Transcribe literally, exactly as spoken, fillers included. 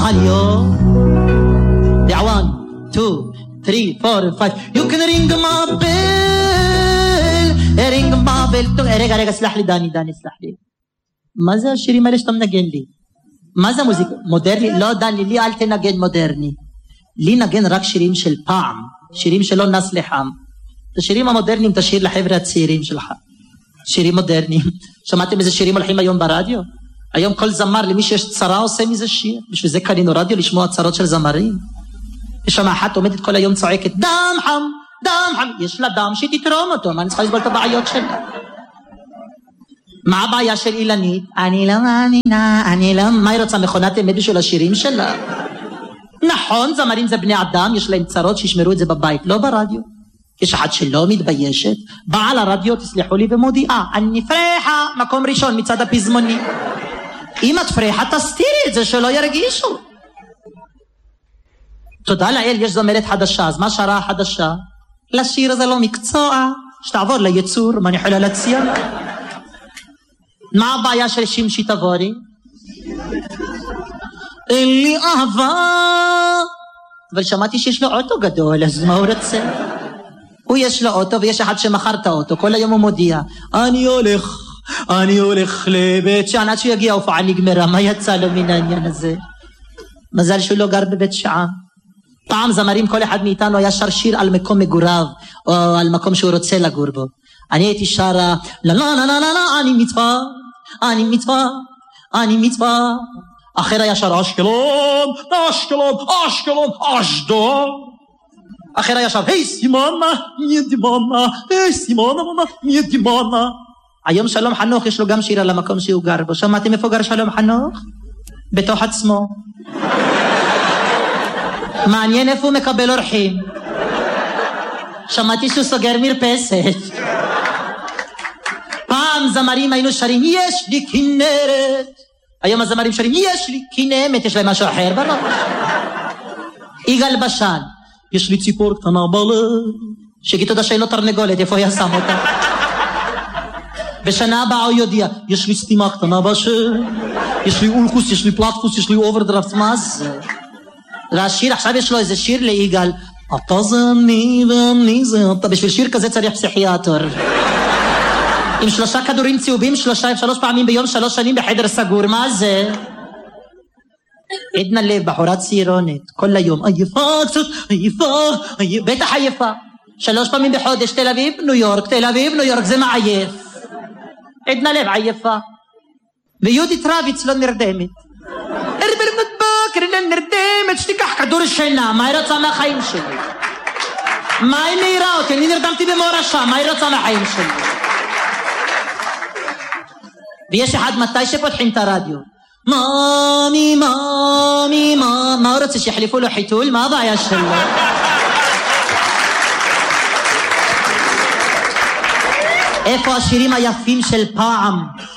ברדיו. one, two, three, four, five. You can ring my bell. ring my bell. רגע, רגע, סלח לי דני, דני, סלח לי. מה זה השירים האלה שאתה מנגן לי? מה זה מוזיקה? מודרני? לא דני, לי אל תנגן מודרני. לי נגן רק שירים של פעם, שירים שלא נס לחם. את השירים המודרניים תשאיר לחבר'ה הצעירים שלך. שירים מודרניים. שמעתם איזה שירים הולכים היום ברדיו? היום כל זמר, למי שיש צרה עושה מזה שיר. בשביל זה קנינו רדיו לשמוע צרות של זמרים. יש שם אחת עומדת כל היום צועקת, דם חם, דם חם. יש לה דם שתתרום אותו, מה אני צריכה לסבול את הבעיות שלה? מה הבעיה של אילנית? אני לא מאמינה, אני לא... מה היא רוצה, מכונת אמת בשביל השירים שלה? נכון, זמרים זה בני אדם, יש להם צרות שישמרו את זה בבית, לא ברדיו. יש אחת שלא מתביישת, באה לרדיו, תסלחו לי, ומודיעה, אני פרחה, מקום ראשון מצד הפזמוני. אם את פרחה, תסתירי את זה שלא ירגישו. תודה לאל, יש זמרת חדשה, אז מה שרה החדשה? לשיר הזה לא מקצוע, שתעבור ליצור, מה אני יכולה להציע? מה הבעיה של שמשי תבורי? אין לי אהבה. אבל שמעתי שיש לו אוטו גדול, אז מה הוא רוצה? הוא יש לו אוטו ויש אחד שמכר את האוטו, כל היום הוא מודיע, אני הולך, אני הולך לבית שען, עד שהוא יגיע הופעה נגמרה, מה יצא לו מן העניין הזה? מזל שהוא לא גר בבית שען. פעם זמרים, כל אחד מאיתנו היה שר שיר על מקום מגוריו, או על מקום שהוא רוצה לגור בו. אני הייתי שרה, לא לא לא לא לא, אני מצווה, אני מצווה, אני מצווה. אחר היה שר אשקלון, אשקלון, אשקלון, אשדוד. אחר היה שר, היי סימונה, מי דימונה, היי סימונה, מי דימונה. היום שלום חנוך יש לו גם שיר על המקום שהוא גר בו. שמעתם איפה גר שלום חנוך? בתוך עצמו. מעניין איפה הוא מקבל אורחים. שמעתי שהוא סוגר מרפסת. פעם זמרים היינו שרים, יש לי כנרת. היום הזמרים שרים, יש לי כנמת, יש להם משהו אחר בראש. יגאל בשן, יש לי ציפור קטנה בלב. שיגיד תודה שאין לו תרנגולת, איפה היה שם אותה? בשנה הבאה הוא יודיע, יש לי סתימה קטנה בשם. יש לי אולקוס, יש לי פלטפוס, יש לי אוברדרפט, מה זה? והשיר, עכשיו יש לו איזה שיר ליגאל, אתה זה אני ואני זה אתה. בשביל שיר כזה צריך פסיכיאטר. עם שלושה כדורים צהובים, שלושה, שלוש פעמים ביום, שלוש שנים בחדר סגור, מה זה? עדנה לב, בחורת צעירונת, כל היום, עייפה קצת, עייפה, בטח עייפה. שלוש פעמים בחודש, תל אביב, ניו יורק, תל אביב, ניו יורק, זה מעייף. עדנה לב, עייפה. ויהודית רביץ לא נרדמת. הרברמת בוקר, לא נרדמת, שתיקח כדור שינה, מה היא רוצה מהחיים שלי? מה היא מהירה אותי? אני נרדמתי במורשה, מה היא רוצה מהחיים שלי? ויש אחד מתי שפותחים את הרדיו, מאמי, מאמי, מאמי, מה הוא רוצה שיחליפו לו חיתול? מה הבעיה שלו? איפה השירים היפים של פעם?